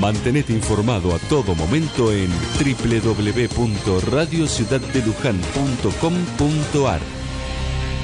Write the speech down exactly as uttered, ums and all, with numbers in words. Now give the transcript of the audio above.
Mantenete informado a todo momento en doble u doble u doble u punto radio ciudad de luján punto com punto ar.